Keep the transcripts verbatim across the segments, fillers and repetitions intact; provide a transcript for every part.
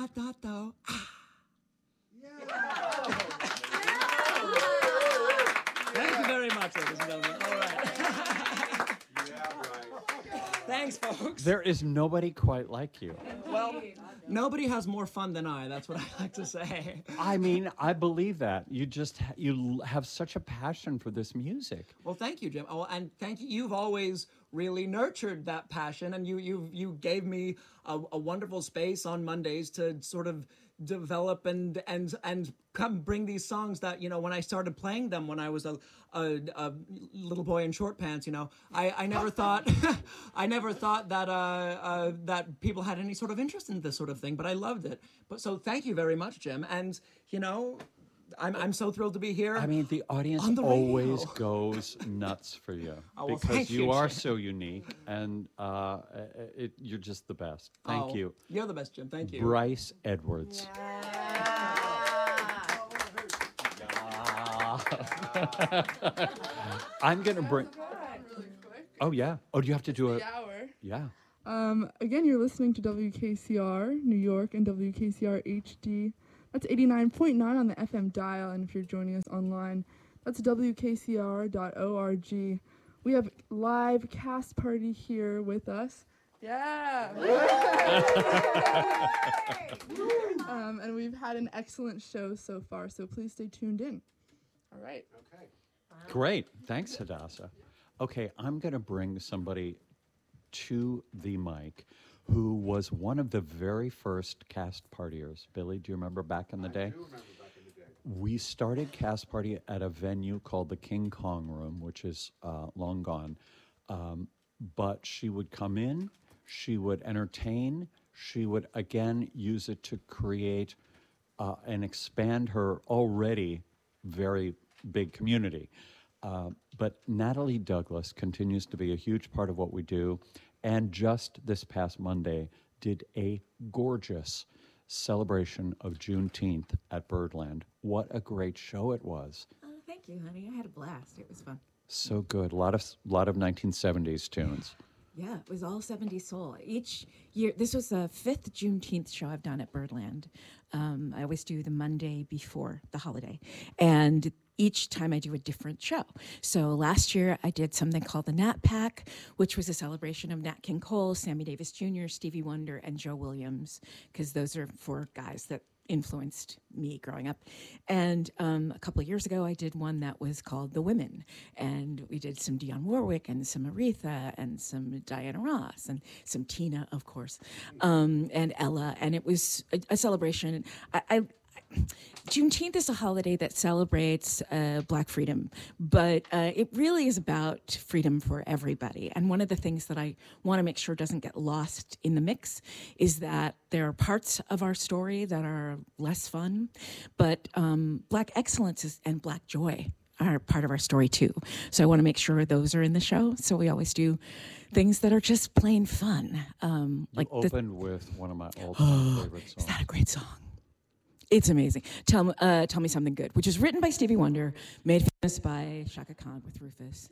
I thought though. Ah. Thank you very much, ladies and gentlemen. All right. Thanks, folks. There is nobody quite like you. Well, nobody has more fun than I. That's what I like to say. I mean, I believe that. You just ha- you have such a passion for this music. Well, thank you, Jim. Oh, and thank you. You've always really nurtured that passion, and you you you gave me a, a wonderful space on Mondays to sort of develop and and and come bring these songs that, you know, when I started playing them when I was a a, a little boy in short pants, you know, I, I never thought I never thought that uh, uh that people had any sort of interest in this sort of thing, but I loved it. But so thank you very much, Jim. And you know, I'm I'm so thrilled to be here. I mean, the audience on the always radio. goes nuts for you Oh, well, because thank you, you, are Jim. so unique, and uh, it, you're just the best. Thank Oh, you. You're the best, Jim. Thank you. Bryce Edwards. I'm gonna bring. Oh yeah. Oh, do you have to do it? Hour. Yeah. Um, again, you're listening to W K C R New York and W K C R H D. That's eighty-nine point nine on the F M dial, and if you're joining us online, that's W K C R dot org. We have live cast party here with us. Yeah. um, and we've had an excellent show so far, so please stay tuned in. All right. Okay. Great. Thanks, Hadassah. Okay, I'm going to bring somebody to the mic who was one of the very first cast partiers. Billy, do you remember back in the day? I do remember back in the day. We started cast party at a venue called the King Kong Room, which is uh, long gone. Um, but she would come in, she would entertain, she would again use it to create uh, and expand her already very big community. Uh, but Natalie Douglas continues to be a huge part of what we do, and just this past Monday did a gorgeous celebration of Juneteenth at Birdland. What a great show it was. Oh, thank you, honey. I had a blast. It was fun. So good. A lot of lot of nineteen seventies tunes. Yeah, it was all seventies soul. Each year, this was the fifth Juneteenth show I've done at Birdland. Um, I always do the Monday before the holiday. And each time I do a different show. So last year I did something called the Nat Pack, which was a celebration of Nat King Cole, Sammy Davis Junior, Stevie Wonder, and Joe Williams, because those are four guys that influenced me growing up. And um, a couple of years ago, I did one that was called The Women. And we did some Dionne Warwick and some Aretha and some Diana Ross and some Tina, of course, um, and Ella. And it was a, a celebration. I, I Juneteenth is a holiday that celebrates uh, Black freedom, but uh, it really is about freedom for everybody. And one of the things that I want to make sure doesn't get lost in the mix is that there are parts of our story that are less fun, but um, Black excellence is, and Black joy are part of our story too. So I want to make sure those are in the show. So we always do things that are just plain fun. Um, You like opened the, with one of my all-time favorite songs. is that a great song? It's amazing. Tell, uh, Tell Me Something Good, which was written by Stevie Wonder, made famous by Shaka Khan with Rufus.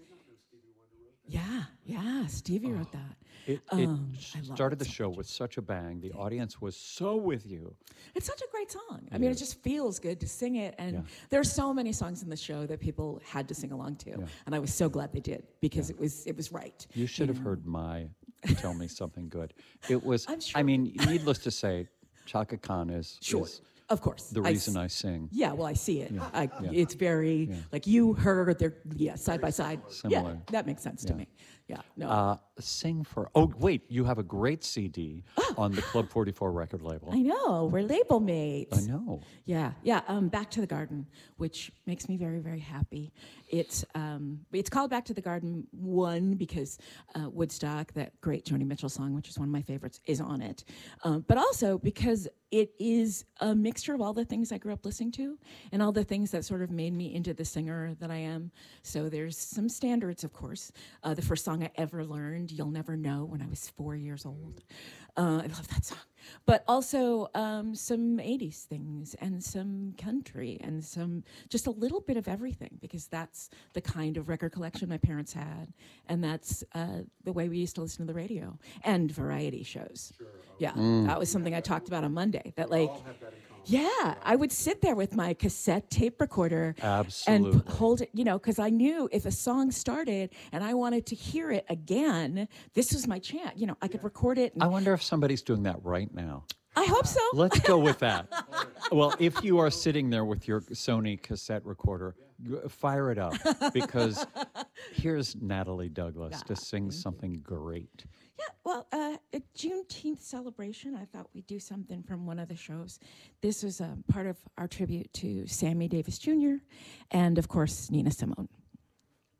Yeah, yeah, Stevie wrote that. It, it Um, I love started that the so show with such a bang. The audience was so with you. It's such a great song. I mean, it just feels good to sing it. And Yeah. there are so many songs in the show that people had to sing along to. Yeah. And I was so glad they did because it was it was right. You should have know? heard my Tell Me Something Good. It was, I'm I sure. mean, needless to say, Chaka Khan is, Sure. is Of course. the I reason s- I sing. Yeah, well, I see it. I, Yeah. It's very, Yeah. like you, her, they're, yeah, side by side. Similar. Yeah, that makes sense to Yeah. me. Yeah, no. Uh, sing for, oh, wait, you have a great C D on the Club forty-four record label. I know, we're label mates. I know. Yeah, yeah. Um, Back to the Garden, which makes me very, very happy. It's um, it's called Back to the Garden one because uh, Woodstock, that great Joni Mitchell song, which is one of my favorites, is on it. Um, but also because it is a mixture of all the things I grew up listening to and all the things that sort of made me into the singer that I am. So there's some standards, of course. Uh, the first song I ever learned, You'll Never Know, when I was four years old. Uh, I love that song. But also um, some eighties things and some country and some just a little bit of everything, because that's the kind of record collection my parents had, and that's uh, the way we used to listen to the radio and variety shows. Sure, okay. Yeah, mm. that was something I talked about on Monday. That like, yeah, I would sit there with my cassette tape recorder Absolutely. and p- hold it, you know, because I knew if a song started and I wanted to hear it again, this was my chance. You know, I could record it. And I wonder if somebody's doing that right now. I hope so. Let's go with that. Well, if you are sitting there with your Sony cassette recorder, g- fire it up, because here's Natalie Douglas Yeah. to sing something great. Yeah, well, uh, a Juneteenth celebration, I thought we'd do something from one of the shows. This was um, part of our tribute to Sammy Davis Junior and, of course, Nina Simone.